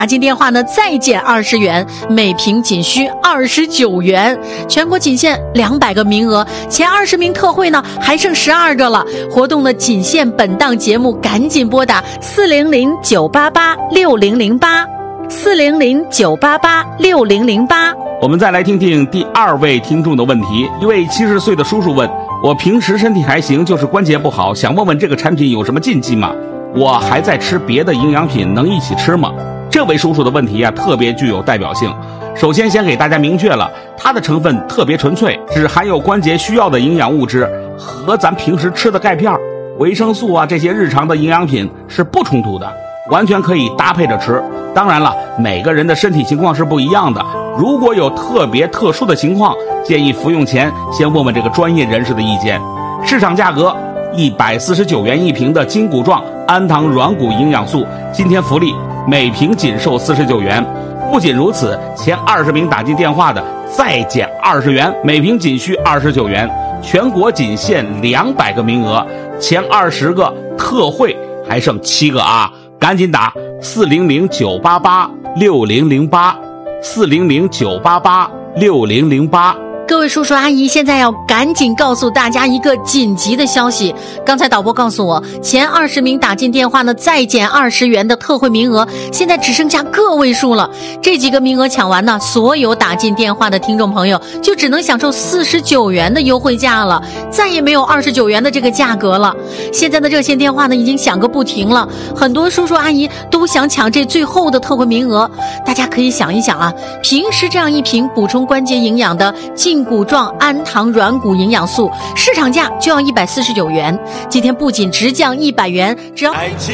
打进电话呢再减20元，每瓶仅需29元，全国仅限200个名额，前20名特惠呢还剩12个了。活动呢仅限本档节目，赶紧拨打400-988-6008，400-988-6008。 我们再来听听第2位听众的问题。一位70岁的叔叔问，我平时身体还行，就是关节不好，想问问这个产品有什么禁忌吗？我还在吃别的营养品，能一起吃吗？这位叔叔的问题特别具有代表性。首先先给大家明确了，它的成分特别纯粹，只含有关节需要的营养物质，和咱平时吃的钙片、维生素这些日常的营养品是不冲突的，完全可以搭配着吃。当然了，每个人的身体情况是不一样的，如果有特别特殊的情况，建议服用前先问问这个专业人士的意见。市场价格149元一瓶的金骨状氨糖软骨营养素，今天福利每瓶仅售49元。不仅如此，前20名打进电话的再减20元，每瓶仅需29元，全国仅限200个名额，前20个特惠还剩7个赶紧打400-988-6008，400-988-6008。 各位叔叔阿姨，现在要赶紧告诉大家一个紧急的消息。刚才导播告诉我，前20名打进电话呢再减20元的特惠名额，现在只剩下个位数了。这几个名额抢完呢，所有打进电话的听众朋友就只能享受49元的优惠价了，再也没有29元的这个价格了。现在的热线电话呢已经响个不停了，很多叔叔阿姨都想抢这最后的特惠名额。大家可以想一想平时这样一瓶补充关节营养的金骨状氨糖软骨营养素，市场价就要149元，今天不仅直降100元，只要